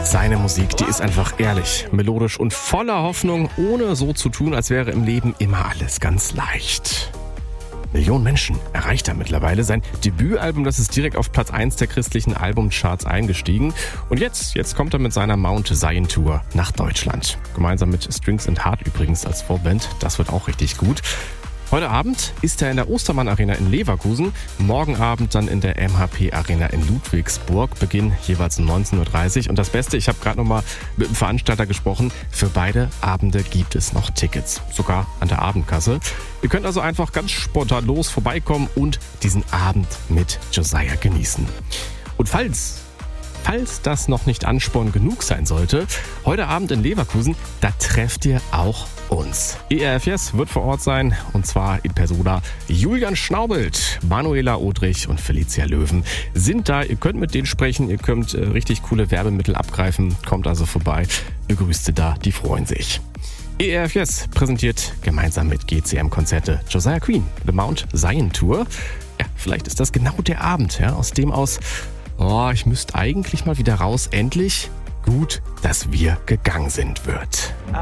Seine Musik, die ist einfach ehrlich, melodisch und voller Hoffnung, ohne so zu tun, als wäre im Leben immer alles ganz leicht. Millionen Menschen erreicht er mittlerweile. Sein Debütalbum, das ist direkt auf Platz 1 der christlichen Albumcharts eingestiegen. Und jetzt kommt er mit seiner Mount Zion Tour nach Deutschland. Gemeinsam mit Strings and Heart übrigens als Vorband. Das wird auch richtig gut. Heute Abend ist er in der Ostermann Arena in Leverkusen, morgen Abend dann in der MHP Arena in Ludwigsburg, Beginn jeweils um 19.30 Uhr. Und das Beste, ich habe gerade nochmal mit dem Veranstalter gesprochen, für beide Abende gibt es noch Tickets, sogar an der Abendkasse. Ihr könnt also einfach ganz spontan vorbeikommen und diesen Abend mit Josiah genießen. Und falls das noch nicht Ansporn genug sein sollte, heute Abend in Leverkusen, da trefft ihr auch uns. ERF Yes wird vor Ort sein, und zwar in Persona. Julian Schnaubelt, Manuela Odrich und Felicia Löwen sind da. Ihr könnt mit denen sprechen, ihr könnt richtig coole Werbemittel abgreifen. Kommt also vorbei, begrüßt sie da, die freuen sich. ERF Yes präsentiert gemeinsam mit GCM Konzerte Josiah Queen, The Mount Zion Tour. Ja, vielleicht ist das genau der Abend, aus dem aus ich müsste eigentlich mal wieder raus, endlich gut, dass wir gegangen sind wird.